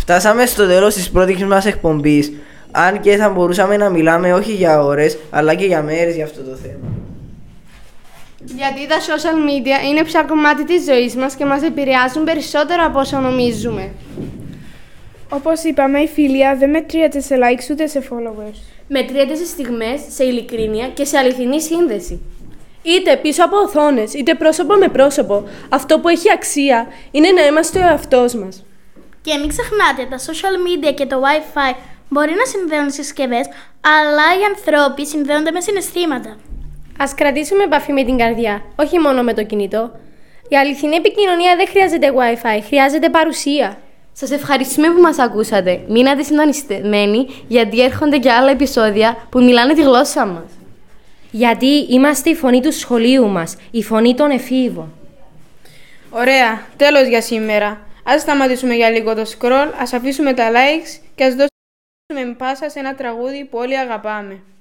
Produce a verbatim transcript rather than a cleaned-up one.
Φτάσαμε στο τέλος της πρώτης μας εκπομπής, αν και θα μπορούσαμε να μιλάμε όχι για ώρες, αλλά και για μέρες για αυτό το θέμα. Γιατί τα social media είναι πια κομμάτι της ζωής μας και μας επηρεάζουν περισσότερο από όσο νομίζουμε. Όπως είπαμε, η φιλία δεν μετριέται σε likes ούτε σε followers. Μετριέται σε στιγμές, σε ειλικρίνεια και σε αληθινή σύνδεση. Είτε πίσω από οθόνες, είτε πρόσωπο με πρόσωπο. Αυτό που έχει αξία είναι να είμαστε ο εαυτός μας. Και μην ξεχνάτε, τα social media και το Wi-Fi μπορεί να συνδέουν συσκευές, αλλά οι άνθρωποι συνδέονται με συναισθήματα. Ας κρατήσουμε επαφή με την καρδιά, όχι μόνο με το κινητό. Η αληθινή επικοινωνία δεν χρειάζεται Wi-Fi, χρειάζεται παρουσία. Σας ευχαριστούμε που μας ακούσατε. Μείνατε συντονισμένοι, γιατί έρχονται και άλλα επεισόδια που μιλάνε τη γλώσσα μας. Γιατί είμαστε η φωνή του σχολείου μας, η φωνή των εφήβων. Ωραία, τέλος για σήμερα. Ας σταματήσουμε για λίγο το scroll, ας αφήσουμε τα likes και ας δώσουμε πάσα σε ένα τραγούδι που όλοι αγαπάμε.